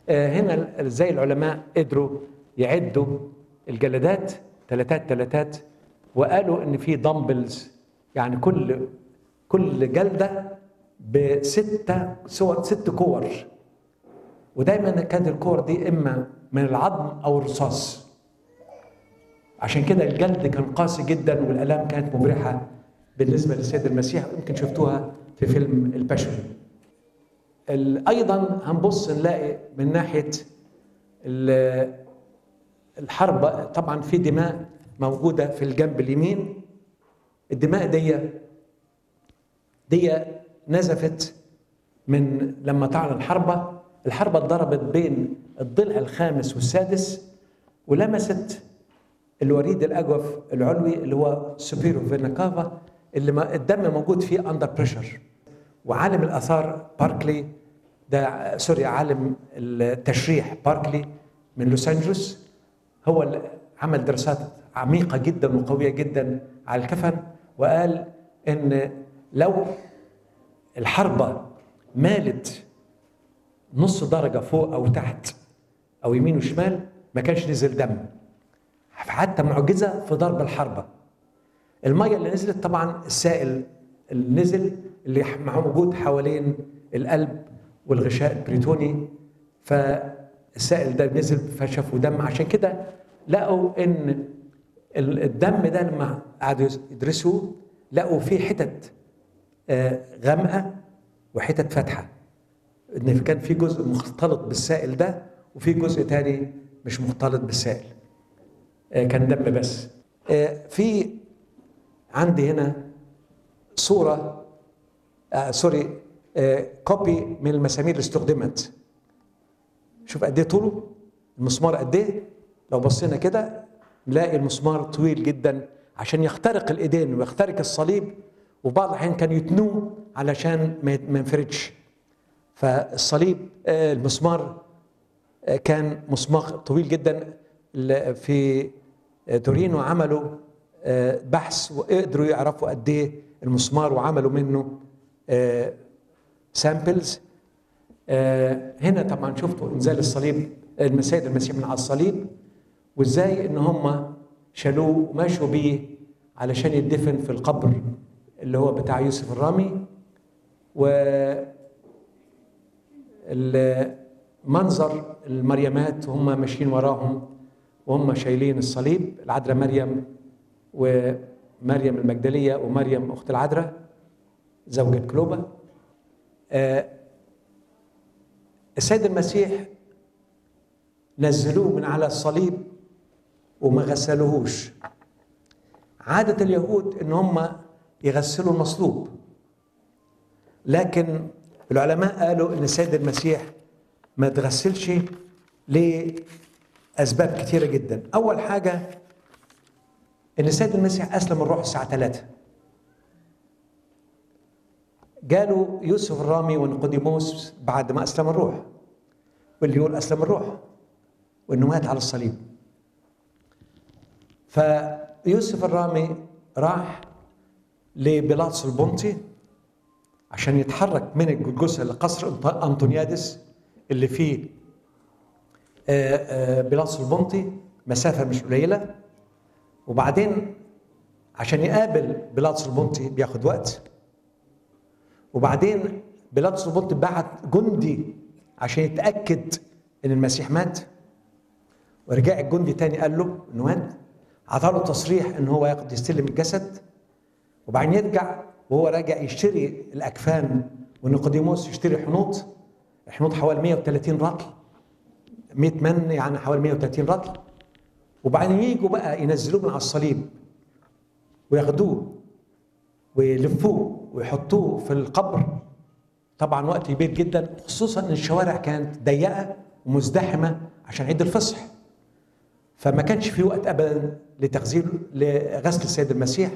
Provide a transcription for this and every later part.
هنا زي العلماء قدروا يعدوا الجلدات تلاتات وقالوا ان في دمبلز، يعني كل جلده ست كور، ودايما كانت الكور دي اما من العظم او الرصاص. عشان كده الجلد كان قاسي جدا والالام كانت مبرحه بالنسبه للسيد المسيح، يمكن شفتوها في فيلم الباشن. ايضا هنبص نلاقي من ناحيه الحرب طبعا في دماء موجوده في الجنب اليمين. الدماء دي نزفت من لما طعن الحربه اتضربت بين الضلع الخامس والسادس ولمست الوريد الاجوف العلوي اللي هو سوبيرو فينا كافا، اللي الدم موجود فيه اندر بريشر. وعالم الاثار باركلي عالم التشريح باركلي من لوس انجلوس هو اللي عمل دراسات عميقه جدا وقويه جدا على الكفن، وقال ان لو الحربه مالت نص درجه فوق او تحت او يمين وشمال ما كانش نزل دم. حتى معجزه في ضرب الحربه. الميه اللي نزلت طبعا السائل اللي نزل اللي موجود حوالين القلب والغشاء البريتوني، فالسائل ده نزل فشافوا دم. عشان كده لقوا ان الدم ده لما قعدوا يدرسوه لقوا فيه حتت غامقه وحتت فاتحه، ان كان في جزء مختلط بالسائل ده وفي جزء تاني مش مختلط بالسائل، كان دم بس. في عندي هنا صوره كوبي من المسامير اللي استخدمت. شوف قد ايه طوله المسمار، قد ايه لو بصينا كده نلاقي المسمار طويل جدا عشان يخترق الايدين ويخترق الصليب، وبعض الاحيان كانوا يتنوه علشان ما ينفردش. فالصليب المسمار كان مسمار طويل جدا. في تورينو عملوا بحث وقدروا يعرفوا قد ايه المسمار وعملوا منه سامبلز. هنا طبعا شفتوا انزال الصليب السيد المسيح من على الصليب، وازاي ان هم شالوه ومشوا بيه علشان يدفن في القبر اللي هو بتاع يوسف الرامي. والمنظر المريمات وهم ماشيين وراهم وهم شايلين الصليب، العذراء مريم ومريم المجدليه ومريم اخت العذراء زوجة كلوبا. السيد المسيح نزلوه من على الصليب وما غسلوهوش. عادة اليهود ان هم يغسلوا المصلوب، لكن العلماء قالوا ان السيد المسيح ما تغسلش لأسباب كثيرة جدا. اول حاجة ان السيد المسيح اسلم الروح الساعة 3. قالوا يوسف الرامي ونيقوديموس بعد ما اسلم الروح، واللي يقول اسلم الروح وانه مات على الصليب. فيوسف الرامي راح لبيلاطس البنطي عشان يتحرك من الجلجثة لقصر أنطونيادس اللي فيه بيلاطس البنطي، مسافة مش قليلة. وبعدين عشان يقابل بيلاطس البنطي بياخد وقت. وبعدين بيلاطس البنطي بعت جندي عشان يتأكد ان المسيح مات، ورجع الجندي تاني قال له انه مات، عطاله تصريح ان هو ياخد يستلم الجسد. وبعدين يرجع وهو راجع يشتري الاكفان، ونيقوديموس يشتري حنوط حوالي 130 رطل، 100 من يعني حوالي 130 رطل. وبعدين ييجوا بقى ينزلوه من على الصليب وياخدوه ويلفوه ويحطوه في القبر. طبعا وقت كبير جدا، خصوصا ان الشوارع كانت ضيقه ومزدحمه عشان عيد الفصح، فما كانش في وقت ابدا لغسل السيد المسيح،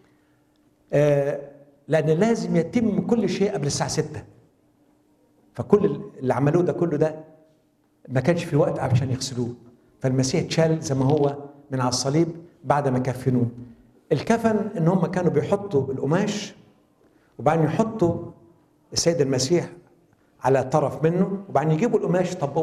لان لازم يتم كل شيء قبل الساعه 6. فكل اللي عملوه ده كله ده ما كانش في وقت عشان يغسلوه. فالمسيح اتشال زي ما هو من على الصليب بعد ما كفنوه. الكفن ان هم كانوا بيحطوا القماش وبعدين يحطوا السيد المسيح على طرف منه، وبعدين يجيبوا القماش يطبقوا